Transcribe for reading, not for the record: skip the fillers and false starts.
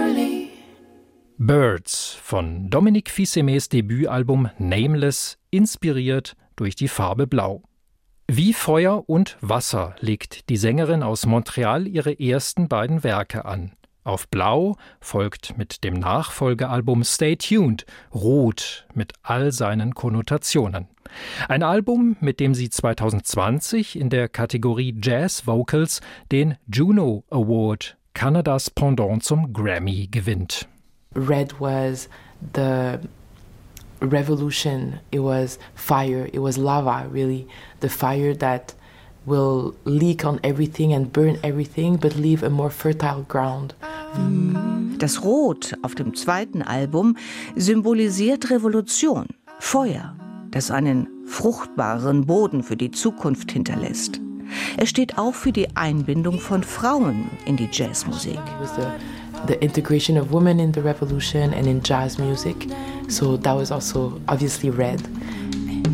surely. Birds von Dominique Fils-Aimés Debütalbum Nameless, inspiriert durch die Farbe Blau. Wie Feuer und Wasser legt die Sängerin aus Montreal ihre ersten beiden Werke an. Auf Blau folgt mit dem Nachfolgealbum Stay Tuned Rot mit all seinen Konnotationen. Ein Album, mit dem sie 2020 in der Kategorie Jazz Vocals den Juno Award, Kanadas Pendant zum Grammy, gewinnt. Red was the revolution. It was fire. It was lava, really. The fire that will leak on everything and burn everything, but leave a more fertile ground. Das Rot auf dem zweiten Album symbolisiert Revolution, Feuer, das einen fruchtbaren Boden für die Zukunft hinterlässt. Es steht auch für die Einbindung von Frauen in die Jazzmusik. The integration of women in the revolution and in jazz music. So that was also obviously red.